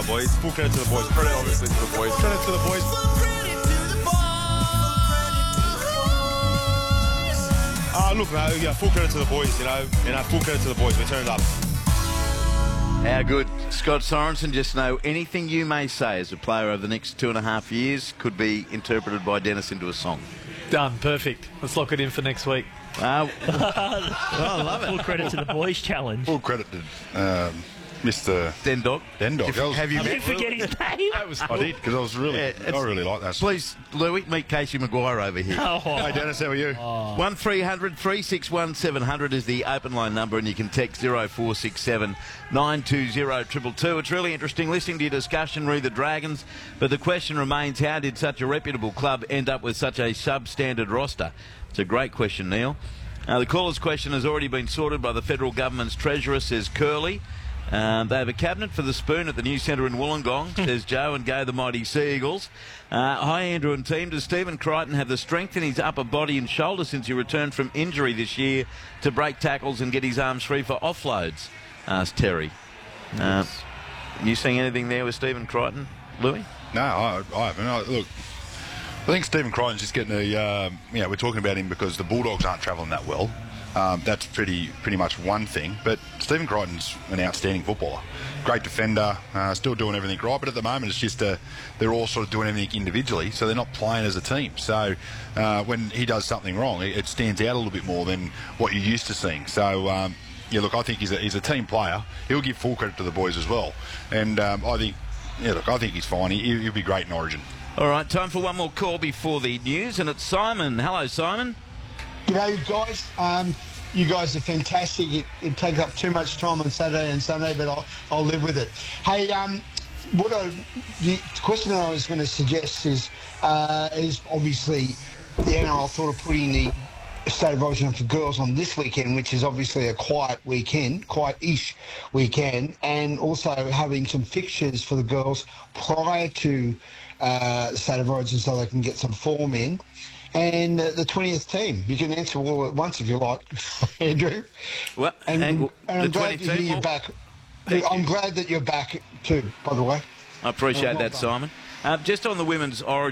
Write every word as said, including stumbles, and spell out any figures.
done, boys. Full credit to the boys. Credit, obviously, to the boys. Credit to the boys. Ah, uh, look, no, yeah, full credit to the boys, you know. You know, full credit to the boys. We turned up. How good. Scott Sorensen, just know anything you may say as a player over the next two and a half years could be interpreted by Dennis into a song. Done. Perfect. Let's lock it in for next week. Uh, I love it. Full credit to the boys challenge. Full credit to um, Mister Dendog. Dendog. If, was, have you Did you met forget his name? that was, I did, because I was really, Yeah, I really like that. Please, Louis, meet Casey Maguire over here. Oh. Hey, Dennis, how are you? One three hundred three six one seven hundred is the open line number, and you can text zero four six seven nine two zero two two two. It's really interesting listening to your discussion, re the Dragons, but the question remains, how did such a reputable club end up with such a substandard roster? It's a great question, Neil. Uh, the caller's question has already been sorted by the federal government's treasurer, says Curly. Uh, they have a cabinet for the spoon at the new centre in Wollongong, says Joe, and go the mighty Sea Eagles. Uh, hi, Andrew and team. Does Stephen Crichton have the strength in his upper body and shoulder since he returned from injury this year to break tackles and get his arms free for offloads? Asked Terry. Uh, you seeing anything there with Stephen Crichton, Louis? No, I, I haven't. I, look, I think Stephen Crichton's just getting a, um, you know, we're talking about him because the Bulldogs aren't travelling that well. Um, that's pretty pretty much one thing. But Stephen Crichton's an outstanding footballer. Great defender, uh, still doing everything right. But at the moment, it's just uh, they're all sort of doing everything individually, so they're not playing as a team. So uh, when he does something wrong, it, it stands out a little bit more than what you're used to seeing. So, um, yeah, look, I think he's a, he's a team player. He'll give full credit to the boys as well. And um, I think, yeah, look, I think he's fine. He, he'll be great in Origin. All right, time for one more call before the news, and it's Simon. Hello, Simon. G'day, guys. Um, you guys are fantastic. It, it takes up too much time on Saturday and Sunday, but I'll, I'll live with it. Hey, um, what I, the question that I was going to suggest is, uh, is obviously the N R L thought of putting the State of Origin for girls on this weekend, which is obviously a quiet weekend, quiet-ish weekend, and also having some fixtures for the girls prior to uh, the State of Origin so they can get some form in. And uh, the twentieth team. You can answer all at once if you like, Andrew. Well, and, and, and I'm glad to hear you're back. I'm glad that you're back too, by the way. I appreciate Oh, well that, done. Simon. Uh, just on the women's Origin